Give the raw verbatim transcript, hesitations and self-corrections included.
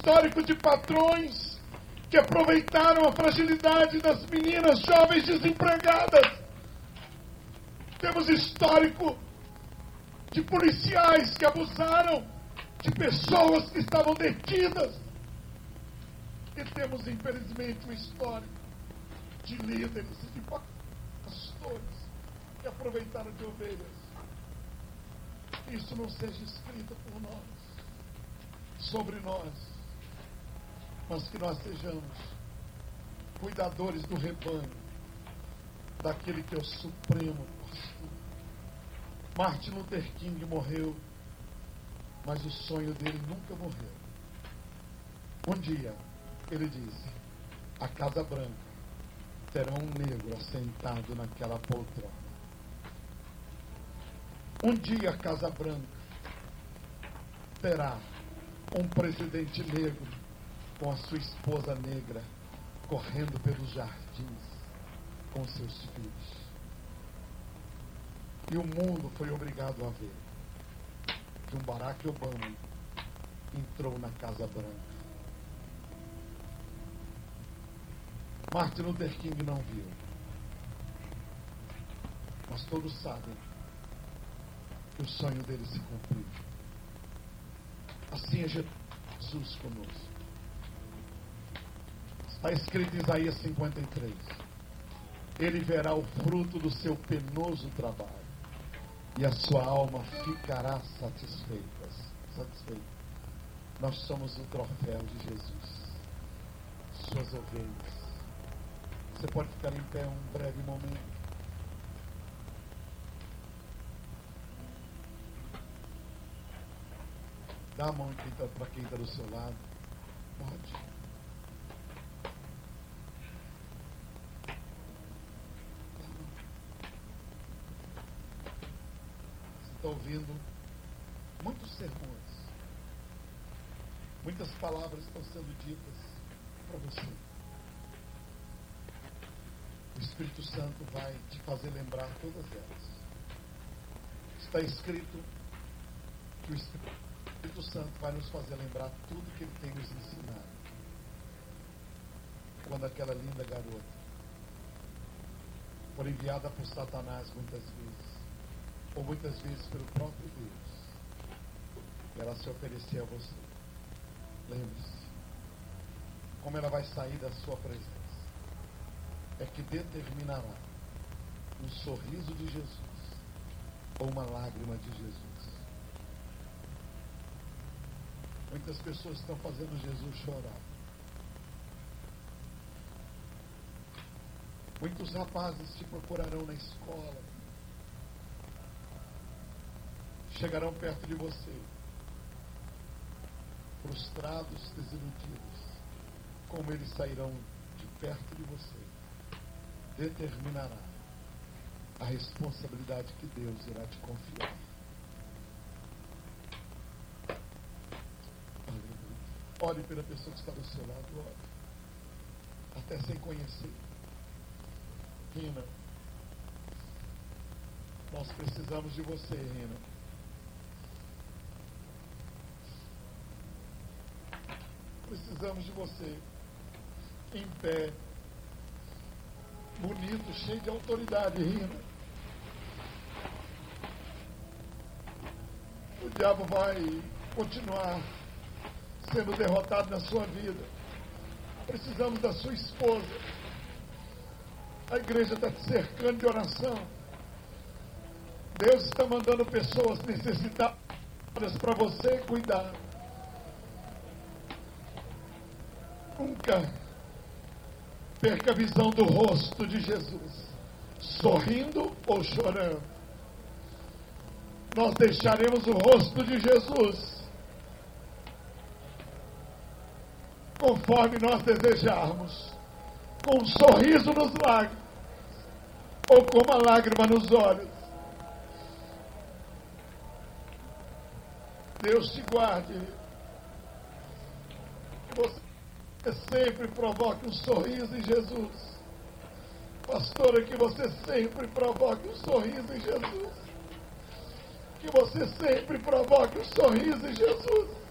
histórico de patrões que aproveitaram a fragilidade das meninas jovens desempregadas. Temos histórico de policiais que abusaram de pessoas que estavam detidas. E temos, infelizmente, um histórico de líderes e de pastores que aproveitaram de ovelhas. Isso não seja escrito por nós, sobre nós, mas que nós sejamos cuidadores do rebanho, daquele que é o supremo pastor. Martin Luther King morreu, mas o sonho dele nunca morreu. Um dia, ele disse: a Casa Branca terá um negro assentado naquela poltrona. Um dia a Casa Branca terá um presidente negro com a sua esposa negra correndo pelos jardins com seus filhos. E o mundo foi obrigado a ver que um Barack Obama entrou na Casa Branca. Martin Luther King não viu, mas todos sabem que o sonho dele se cumpriu. Assim é Jesus conosco. Está escrito em Isaías cinquenta e três: ele verá o fruto do seu penoso trabalho e a sua alma ficará satisfeita. satisfeita. Nós somos o troféu de Jesus, suas ovelhas. Você pode ficar em pé um breve momento. Dá a mão para quem está do seu lado. Pode. Você está ouvindo muitos sermões. Muitas palavras estão sendo ditas para você. O Espírito Santo vai te fazer lembrar todas elas. Está escrito que o Espírito Santo vai nos fazer lembrar tudo que Ele tem nos ensinado. Quando aquela linda garota for enviada por Satanás muitas vezes, ou muitas vezes pelo próprio Deus, ela se oferecer a você. Lembre-se, como ela vai sair da sua presença, é que determinará um sorriso de Jesus ou uma lágrima de Jesus. Muitas pessoas estão fazendo Jesus chorar. Muitos rapazes te procurarão na escola, chegarão perto de você, frustrados, desiludidos. Como eles sairão de perto de você, determinará a responsabilidade que Deus irá te confiar. Ore pela pessoa que está do seu lado, ore. Até sem conhecer. Rina, nós precisamos de você, Rina. Precisamos de você em pé, bonito, cheio de autoridade, Rina. O diabo vai continuar sendo derrotado na sua vida. Precisamos da sua esposa. A igreja está te cercando de oração. Deus está mandando pessoas necessitadas para você cuidar. Nunca perca a visão do rosto de Jesus, sorrindo ou chorando. Nós deixaremos o rosto de Jesus conforme nós desejarmos, com um sorriso nos lábios ou com uma lágrima nos olhos. Deus te guarde, que você sempre provoque um sorriso em Jesus. Pastora, que você sempre provoque um sorriso em Jesus. Que você sempre provoque um sorriso em Jesus.